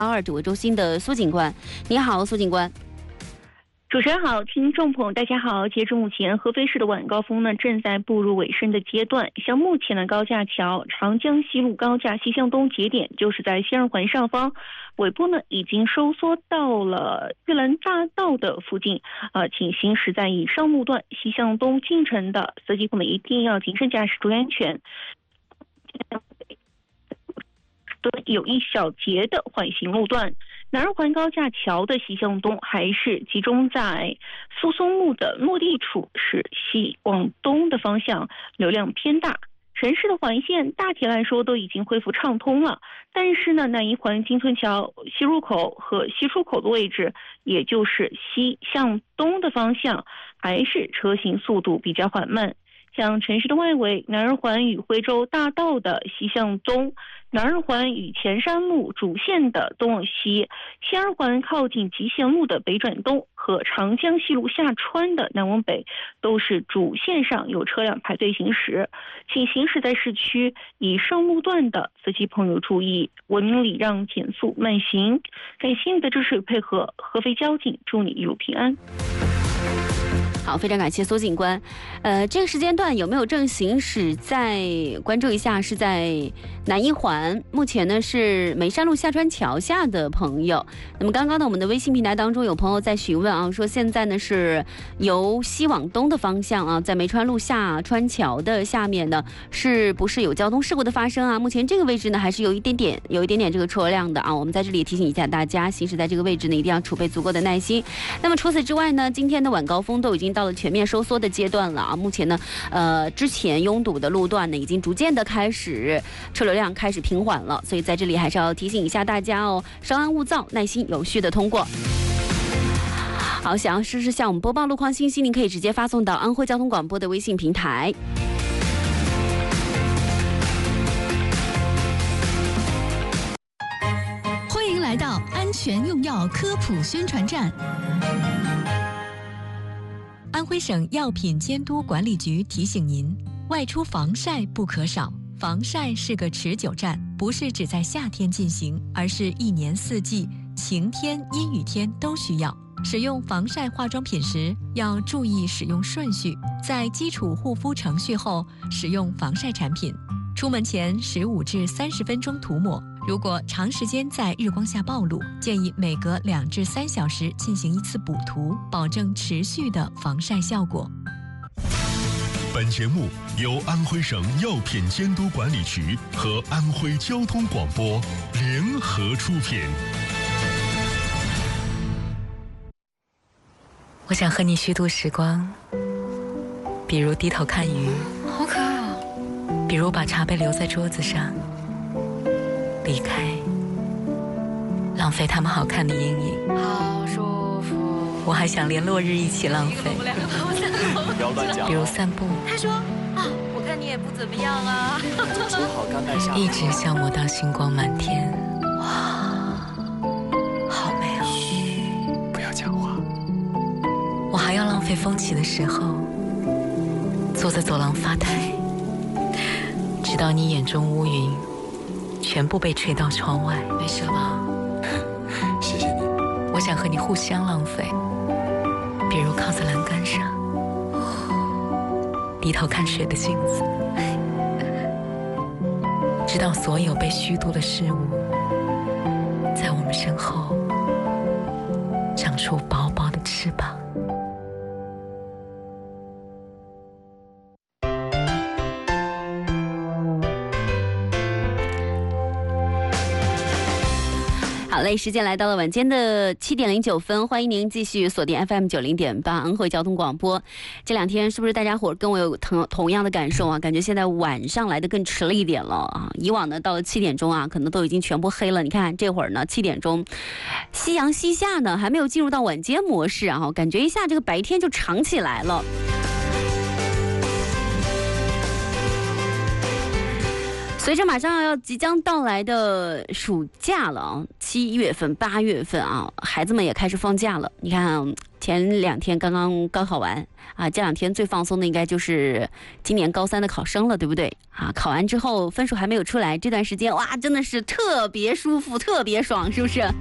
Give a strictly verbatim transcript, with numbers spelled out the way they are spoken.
二指挥中心的苏警官。你好，苏警官。 主持人好，听众朋友大家好。截至目前，合肥市的晚高峰呢正在步入尾声的阶段。像目前的高架桥长江西路高架西向东节点，就是在西二环上方，尾部呢已经收缩到了玉兰大道的附近。呃，请行驶在以上路段西向东进城的司机朋友们一定要谨慎驾驶，注意安全。有一小节的缓行路段。南二环高架桥的西向东还是集中在苏松路的落地处，是西往东的方向，流量偏大。城市的环线大体来说都已经恢复畅通了，但是呢，南一环金村桥西入口和西出口的位置，也就是西向东的方向，还是车行速度比较缓慢。像城市的外围，南二环与徽州大道的西向东，南二环与前山路主线的东往西，西二环靠近集贤路的北转东和长江西路下穿的南往北，都是主线上有车辆排队行驶。请行驶在市区以上路段的司机朋友注意，文明礼让，减速慢行。感谢你的支持与配合，合肥交警祝你一路平安。 好，非常感谢苏警官。呃，这个时间段有没有正行驶？再关注一下，是在南一环，目前呢是梅山路下穿桥下的朋友。那么刚刚呢，我们的微信平台当中有朋友在询问啊，说现在呢是由西往东的方向啊，在梅川路下穿桥的下面呢，是不是有交通事故的发生啊？目前这个位置呢还是有一点点有一点点这个车辆的啊。我们在这里也提醒一下大家，行驶在这个位置呢一定要储备足够的耐心。那么除此之外呢，今天的晚高峰都已经到了全面收缩的阶段了啊！目前呢，呃，之前拥堵的路段呢，已经逐渐的开始车流量开始平缓了，所以在这里还是要提醒一下大家哦，稍安勿躁，耐心有序的通过。好，想要实时向我们播报路况信息，您可以直接发送到安徽交通广播的微信平台。 欢迎来到安全用药科普宣传站。 安徽省药品监督管理局提醒您，外出防晒不可少。防晒是个持久战，不是只在夏天进行，而是一年四季，晴天、阴雨天都需要。使用防晒化妆品时，要注意使用顺序，在基础护肤程序后，使用防晒产品。出门前十五至三十分钟涂抹。如果长时间在日光下暴露，建议每隔两至三小时进行一次补涂，保证持续的防晒效果。 本节目由安徽省药品监督管理局和安徽交通广播联合出品。 我想和你虚度时光，比如低头看鱼， 好可爱哦； 比如把茶杯留在桌子上，离开，浪费他们好看的阴影， 好舒服。 我还想连落日一起浪费， 不要乱讲。 比如散步。 他说啊，我看你也不怎么样啊。 好甘拜下。 一直消磨到星光满天，哇，好美哦。 嘘，不要讲话。 我还要浪费风起的时候，坐在走廊发呆，直到你眼中乌云全部被吹到窗外。没事吧？ 谢谢你。 我想和你互相浪费，比如靠在栏杆上，低头看水的镜子，直到所有被虚度的事物在我们身后长出薄薄的翅膀。 好嘞，时间来到了晚间的七点零九分，欢迎您继续锁定 F M 九零点八安徽交通广播。这两天是不是大家伙跟我有同同样的感受啊？感觉现在晚上来的更迟了一点了啊！以往呢到了七点钟啊，可能都已经全部黑了。你看这会儿呢七点钟，夕阳西下呢，还没有进入到晚间模式啊，感觉一下这个白天就长起来了。 随着马上要即将到来的暑假了啊，七月份、八月份啊，孩子们也开始放假了。你看，前两天刚刚高考完啊，这两天最放松的应该就是今年高三的考生了，对不对？啊，考完之后分数还没有出来，这段时间哇，真的是特别舒服、特别爽，是不是？